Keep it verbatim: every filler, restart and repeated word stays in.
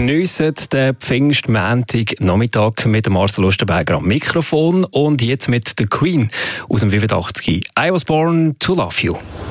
geniessen den Pfingstmontag Nachmittag mit Marcel Osterberger am Mikrofon und jetzt mit der Queen aus dem fünfundachtzig. I was born to love you.